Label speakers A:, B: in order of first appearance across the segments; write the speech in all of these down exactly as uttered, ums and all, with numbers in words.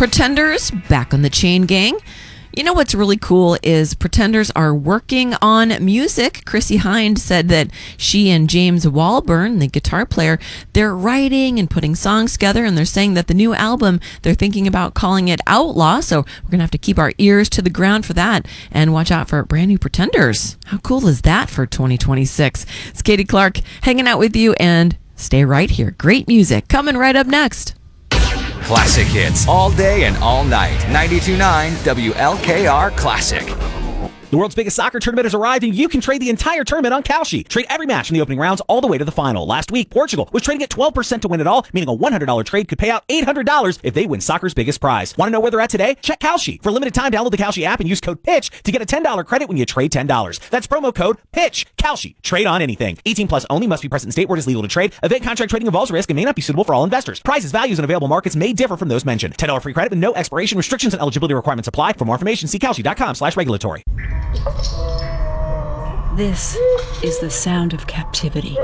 A: Pretenders back on the Chain Gang. You know what's really cool is Pretenders are working on music. Chrissie Hynde said that she and James Walburn, the guitar player, they're writing and putting songs together, and they're saying that the new album, they're thinking about calling it Outlaw, so we're going to have to keep our ears to the ground for that and watch out for brand new Pretenders. How cool is that for twenty twenty-six? It's Katie Clark hanging out with you, and stay right here. Great music coming right up next.
B: Classic hits all day and all night. ninety-two point nine W L K R Classic.
C: The world's biggest soccer tournament has arrived, and you can trade the entire tournament on Kalshi. Trade every match from the opening rounds all the way to the final. Last week, Portugal was trading at twelve percent to win it all, meaning a one hundred dollars trade could pay out eight hundred dollars if they win soccer's biggest prize. Want to know where they're at today? Check Kalshi. For a limited time, download the Kalshi app and use code PITCH to get a ten dollars credit when you trade ten dollars. That's promo code PITCH. Kalshi. Trade on anything. eighteen plus only. Must be present in state where it is legal to trade. Event contract trading involves risk and may not be suitable for all investors. Prices, values, and available markets may differ from those mentioned. ten dollars free credit with no expiration. Restrictions and eligibility requirements apply. For more information, see kalshi.com slash regulatory.
D: This is the sound of captivity.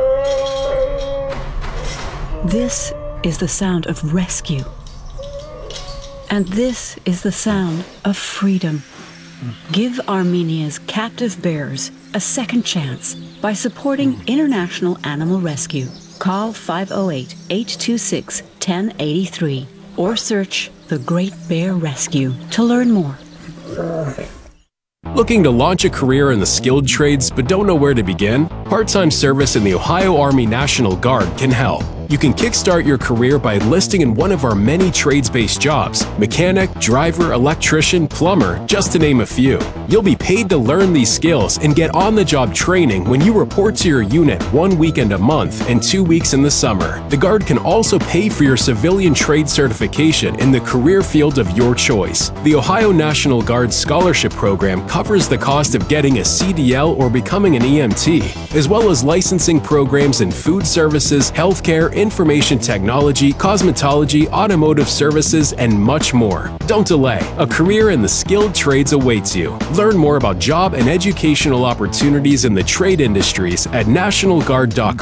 D: This is the sound of rescue. And this is the sound of freedom. Give Armenia's captive bears a second chance by supporting International Animal Rescue. Call five oh eight, eight two six, one oh eight three or search The Great Bear Rescue to learn more.
E: Looking to launch a career in the skilled trades but don't know where to begin? Part-time service in the Ohio Army National Guard can help. You can kickstart your career by enlisting in one of our many trades-based jobs: mechanic, driver, electrician, plumber, just to name a few. You'll be paid to learn these skills and get on-the-job training when you report to your unit one weekend a month and two weeks in the summer. The Guard can also pay for your civilian trade certification in the career field of your choice. The Ohio National Guard Scholarship Program covers the cost of getting a C D L or becoming an E M T, as well as licensing programs in food services, healthcare, information technology, cosmetology, automotive services, and much more. Don't delay. A career in the skilled trades awaits you. Learn more about job and educational opportunities in the trade industries at national guard dot com.